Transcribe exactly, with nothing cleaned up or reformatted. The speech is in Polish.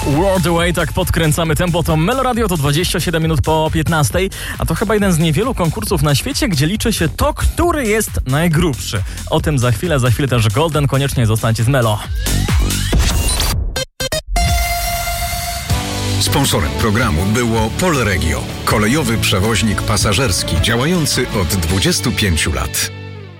World Away, tak podkręcamy tempo. To Meloradio, to dwadzieścia siedem minut po piętnastej, a to chyba jeden z niewielu konkursów na świecie, gdzie liczy się to, który jest najgrubszy. O tym za chwilę, za chwilę też Golden, koniecznie zostańcie z Melo. Sponsorem programu było Polregio, kolejowy przewoźnik pasażerski działający od dwudziestu pięciu lat.